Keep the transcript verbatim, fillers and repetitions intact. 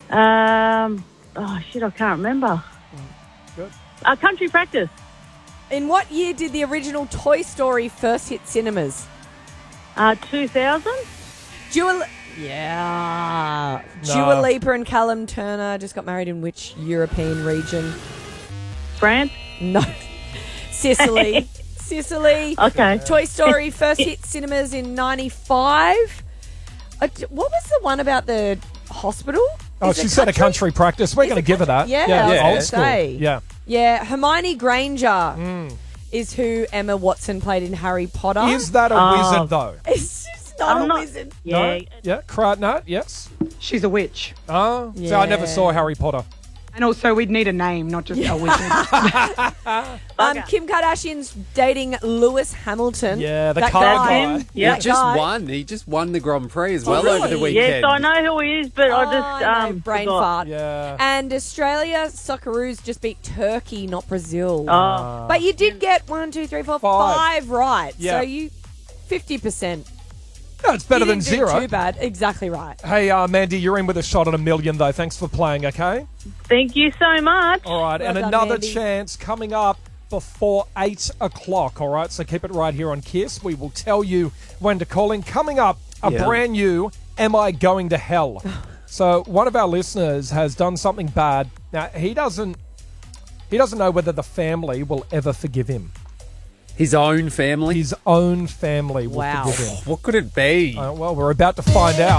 Um, oh, shit, I can't remember. Good. Uh, Country Practice. In what year did the original Toy Story first hit cinemas? Uh, two thousand? Dua... Yeah. No. Dua Lipa and Callum Turner just got married in which European region? France? No. Sicily. Sicily. Okay. Toy Story first hit cinemas in ninety-five. Uh, d- what was the one about the hospital? Oh, Is it she said a country practice. We're Is going it to give her that. Yeah, yeah, I was old gonna school. say. Yeah. Yeah, Hermione Granger is who Emma Watson played in Harry Potter. Is that a Oh. wizard, though? It's just not I'm a not- wizard. Yeah. No? Yeah. Kratnut, yes. She's a witch. Oh, so I never Yeah. saw Harry Potter. And also, we'd need a name, not just a wizard. Um, Kim Kardashian's dating Lewis Hamilton. Yeah, the That car guy. guy. him. Yeah. That Just guy. won. He just won the Grand Prix as well really? over the Yes, weekend. I know who he is, but I just Oh, um no, brain forgot. fart. Yeah. And Australia Socceroos just beat Turkey, not Brazil. Oh, But you did get one, two, three, four, Five. five right. Yeah. So you fifty percent. No, it's better you than didn't do zero. Too bad. Exactly right. Hey, uh, Mandy, you're in with a shot at a million, though. Thanks for playing, okay? thank you so much. All right, Well and done, another Mandy. chance coming up before eight o'clock, all right? So keep it right here on KISS. We will tell you when to call in. Coming up, a Yeah. brand new Am I Going to Hell? So one of our listeners has done something bad. Now, he doesn't, he doesn't know whether the family will ever forgive him. His own family. His own family will Wow. forgive him. What could it be? Uh, well, we're about to find out.